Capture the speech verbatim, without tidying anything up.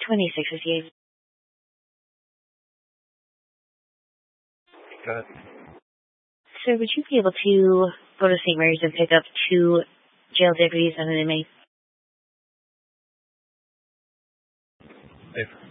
twenty-six fifty-eight. Go ahead. Sir, would you be able to go to Saint Mary's and pick up two jail deputies and an inmate? If